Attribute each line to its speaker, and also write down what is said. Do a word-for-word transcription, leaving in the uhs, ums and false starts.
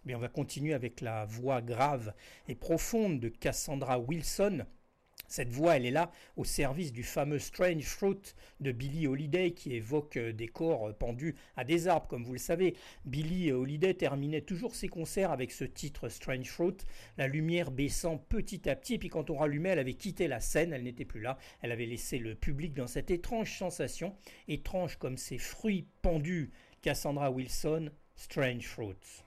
Speaker 1: Bien, on va continuer avec la voix grave et profonde de Cassandra Wilson. Cette voix, elle est là au service du fameux Strange Fruit de Billie Holiday qui évoque des corps pendus à des arbres, comme vous le savez. Billie Holiday terminait toujours ses concerts avec ce titre Strange Fruit, la lumière baissant petit à petit, et puis quand on rallumait, elle avait quitté la scène, elle n'était plus là, elle avait laissé le public dans cette étrange sensation, étrange comme ces fruits pendus. Cassandra Wilson, Strange Fruit.